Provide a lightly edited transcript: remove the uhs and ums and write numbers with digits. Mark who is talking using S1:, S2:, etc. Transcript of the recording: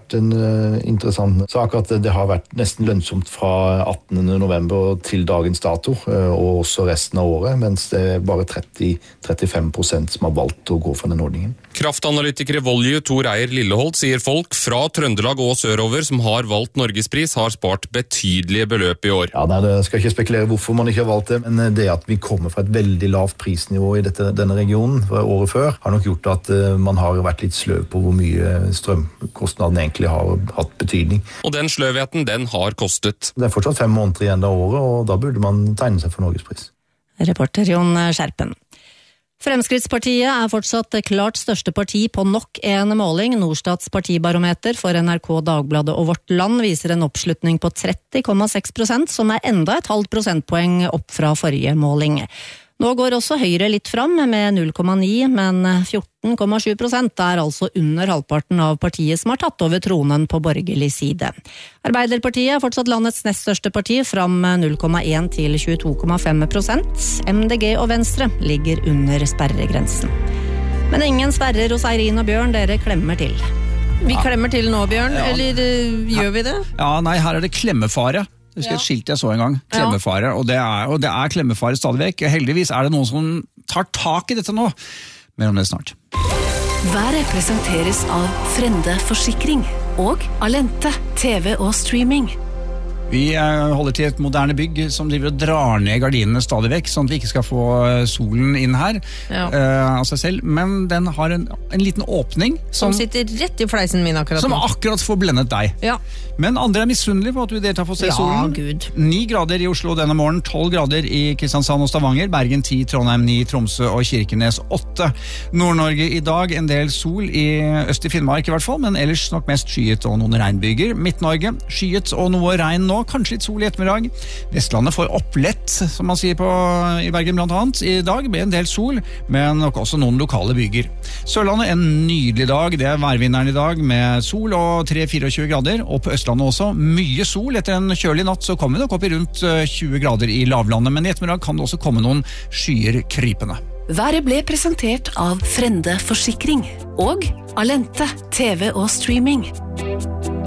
S1: vært en interessant sak at det har vært nesten lønnsomt fra 18. november til dagens dato, og også resten av året, mens det er bare 30-35% som har valgt å gå for den ordningen.
S2: Kraftanalytikere Volju Tor Eier Lilleholt sier folk fra Trøndelag og sørover som har valgt Norgespris har spart betydelige beløp i år.
S1: Ja, jeg skal ikke spekulere hvorfor man ikke har valgt det, men det at vi kommer fra et veldig lavt prisnivå i denne regionen året før, har nok gjort at man har vært litt sløv på hvor mye strømkostnaden egentlig har hatt betydning.
S2: Og den sløvheten, den har kostet.
S1: Det er fortsatt 5 måneder igjen av året, og da burde man tegne seg for Norgespris.
S3: Reporter Jon Skjerpen. Fremskrittspartiet er fortsatt det klart største parti på nok en måling. Norstats partibarometer for NRK, Dagbladet og Vårt Land viser en oppslutning på 30,6%, som er enda et halvt prosentpoeng opp fra forrige måling. Nå går også Høyre litt fram med 0,9, men 14,7% er altså under halvparten av partiet som har tatt over tronen på borgerlig side. Arbeiderpartiet er fortsatt landets nest største parti, fram 0,1 til 22,5%. MDG og Venstre ligger under sperregrensen. Men ingen sperrer hos Eirin og Bjørn, dere klemmer til.
S4: Vi klemmer til nå, Bjørn, eller gjør vi det?
S5: Ja, nei, her er det klemmefare. Det er et skilt jeg så en gang, klemmefare, og det er klemmefare stadig vekk. Heldigvis er det noen som tar tak i dette nå. Mer om det snart.
S6: Været presenteres av Frende Forsikring og Alente, TV og streaming.
S5: Vi holder til et moderne bygg som driver og drar ned gardinene stadig vekk, sånn at vi ikke skal få solen inn her av seg selv. Men den har en liten åpning
S4: som sitter rett i fleisen min akkurat
S5: som
S4: nå.
S5: Akkurat får blendet deg.
S4: Ja.
S5: Men andre er misunnelige på at du deltar for å se solen.
S4: Gud.
S5: 9 grader i Oslo denne morgen, 12 grader i Kristiansand og Stavanger, Bergen 10, Trondheim 9, Tromsø og Kirkenes 8. Nord-Norge i dag en del sol i øst i Finnmark i hvert fall, men ellers nok mest skyet og noen regnbyger. Midt-Norge skyet og noe regn nå, kanskje litt sol i ettermiddag. Vestlandet får opplett, som man sier i Bergen blant annet. I dag med en del sol, men nok også noen lokale byger. Sørlandet en nydelig dag, det er værvinneren i dag med sol og 3-24 grader, og på Østlandet også mye sol. Etter en kjølig natt så kommer vi nok opp i rundt 20 grader i lavlandet, men i ettermiddag kan det også komme noen skyer krypende.
S6: Været ble presentert av Frende Forsikring og Alente, TV og streaming.